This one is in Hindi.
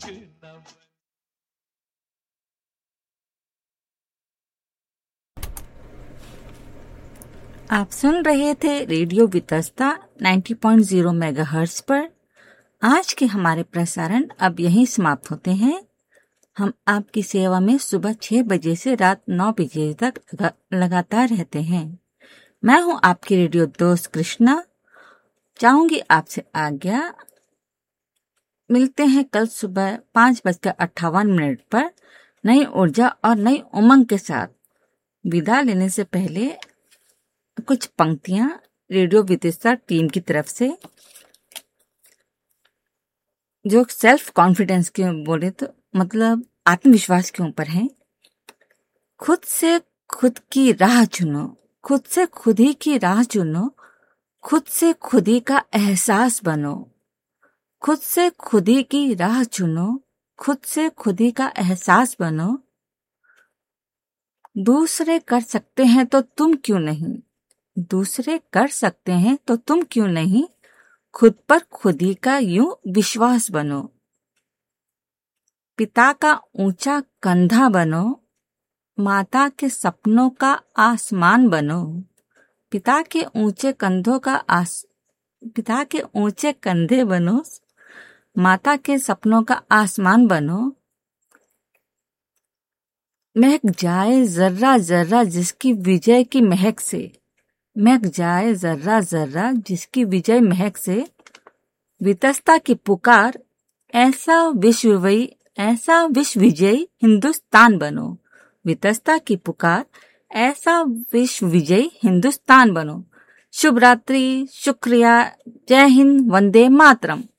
आप सुन रहे थे रेडियो वितस्ता 90.0 मेगाहर्ट्ज पर। आज के हमारे प्रसारण अब यहीं समाप्त होते हैं। हम आपकी सेवा में सुबह 6 बजे से रात 9 बजे तक लगातार रहते हैं। मैं हूं आपकी रेडियो दोस्त कृष्णा। चाहूंगी आपसे आज्ञा। मिलते हैं कल सुबह 5:58 पर नई ऊर्जा और नई उमंग के साथ। विदा लेने से पहले कुछ पंक्तियां रेडियो वितस्ता टीम की तरफ से, जो सेल्फ कॉन्फिडेंस के बोले तो मतलब आत्मविश्वास के ऊपर है। खुद से खुद की राह चुनो, खुद से खुद ही की राह चुनो, खुद से खुद ही का एहसास बनो। खुद से खुद ही की राह चुनो, खुद से खुद ही का एहसास बनो। दूसरे कर सकते हैं तो तुम क्यों नहीं, दूसरे कर सकते हैं तो तुम क्यों नहीं। खुद पर खुद ही का यूं विश्वास बनो। पिता का ऊंचा कंधा बनो, माता के सपनों का आसमान बनो। पिता के ऊंचे कंधे बनो, माता के सपनों का आसमान बनो। महक जाए जर्रा जर्रा जिसकी विजय की महक से, महक जाए जर्रा जर्रा जिसकी विजय महक से। वितस्ता की पुकार, ऐसा विश्व विजयी हिंदुस्तान बनो। वितस्ता की पुकार, ऐसा विश्व विजयी हिंदुस्तान बनो। शुभ रात्रि, शुक्रिया, जय हिंद, वंदे मातरम।